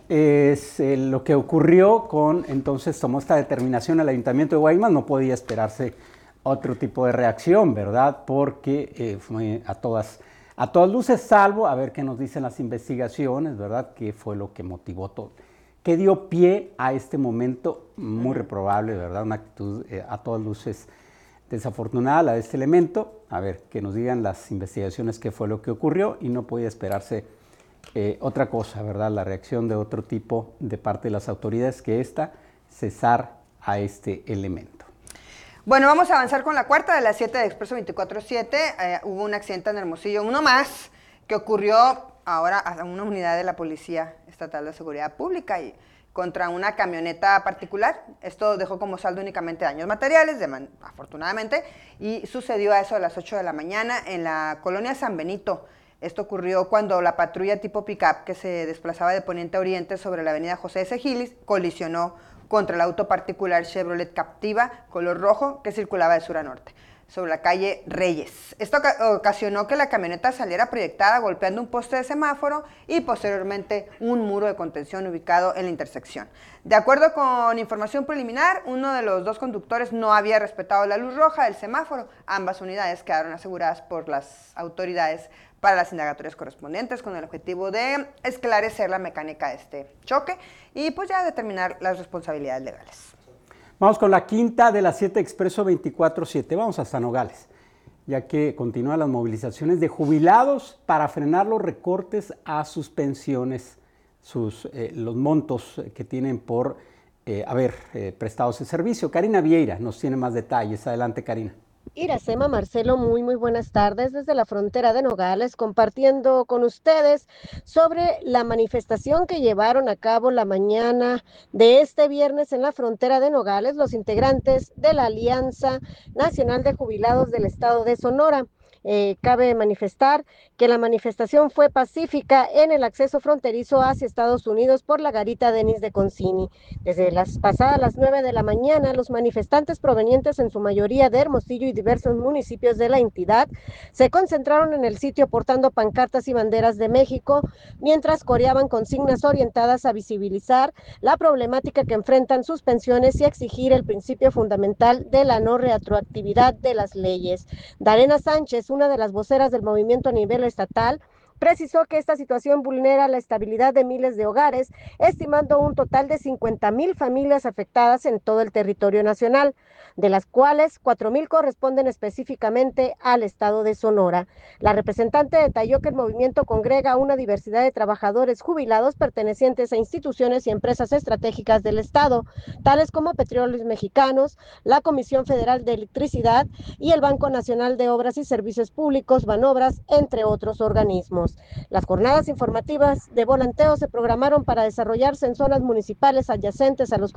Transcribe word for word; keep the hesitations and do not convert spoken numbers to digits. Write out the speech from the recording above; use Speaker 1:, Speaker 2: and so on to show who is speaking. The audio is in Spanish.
Speaker 1: es eh, lo que ocurrió con, entonces tomó esta determinación el Ayuntamiento de Guaymas, no podía esperarse otro tipo de reacción, ¿verdad? Porque eh, fue a todas, a todas luces, salvo a ver qué nos dicen las investigaciones, ¿verdad? ¿Qué fue lo que motivó todo? ¿Qué dio pie a este momento muy reprobable, ¿verdad? Una actitud eh, a todas luces desafortunada la de este elemento. A ver, que nos digan las investigaciones qué fue lo que ocurrió y no podía esperarse eh, otra cosa, ¿verdad? La reacción de otro tipo de parte de las autoridades que esta, cesar a este elemento.
Speaker 2: Bueno, vamos a avanzar con la cuarta de las siete de Expreso veinticuatro siete. Eh, hubo un accidente en Hermosillo, uno más, que ocurrió ahora a una unidad de la Policía Estatal de Seguridad Pública y contra una camioneta particular. Esto dejó como saldo únicamente daños materiales, de man, afortunadamente, y sucedió a eso de las ocho de la mañana en la colonia San Benito. Esto ocurrió cuando la patrulla tipo pick-up que se desplazaba de poniente a oriente sobre la avenida José S. Gilis colisionó contra el auto particular Chevrolet Captiva color rojo que circulaba de sur a norte sobre la calle Reyes. Esto ocasionó que la camioneta saliera proyectada golpeando un poste de semáforo y posteriormente un muro de contención ubicado en la intersección. De acuerdo con información preliminar, uno de los dos conductores no había respetado la luz roja del semáforo. Ambas unidades quedaron aseguradas por las autoridades para las indagatorias correspondientes con el objetivo de esclarecer la mecánica de este choque y pues ya determinar las responsabilidades legales.
Speaker 1: Vamos con la quinta de las siete Expreso veinticuatro siete. Vamos hasta Nogales, ya que continúan las movilizaciones de jubilados para frenar los recortes a sus pensiones, sus, eh, los montos que tienen por eh, haber eh, prestado ese servicio. Karina Vieira nos tiene más detalles. Adelante, Karina.
Speaker 3: Iracema, Marcelo, muy muy buenas tardes desde la frontera de Nogales, compartiendo con ustedes sobre la manifestación que llevaron a cabo la mañana de este viernes en la frontera de Nogales los integrantes de la Alianza Nacional de Jubilados del Estado de Sonora. Eh, cabe manifestar que la manifestación fue pacífica en el acceso fronterizo hacia Estados Unidos por la garita Denis de Concini. Desde las pasadas las nueve de la mañana, los manifestantes provenientes en su mayoría de Hermosillo y diversos municipios de la entidad se concentraron en el sitio portando pancartas y banderas de México, mientras coreaban consignas orientadas a visibilizar la problemática que enfrentan sus pensiones y exigir el principio fundamental de la no retroactividad de las leyes. Darena Sánchez, una de las voceras del movimiento a nivel estatal, precisó que esta situación vulnera la estabilidad de miles de hogares, estimando un total de cincuenta mil familias afectadas en todo el territorio nacional, de las cuales cuatro mil corresponden específicamente al estado de Sonora. La representante detalló que el movimiento congrega una diversidad de trabajadores jubilados pertenecientes a instituciones y empresas estratégicas del estado, tales como Petróleos Mexicanos, la Comisión Federal de Electricidad y el Banco Nacional de Obras y Servicios Públicos, Banobras, entre otros organismos. Las jornadas informativas de volanteo se programaron para desarrollarse en zonas municipales adyacentes a los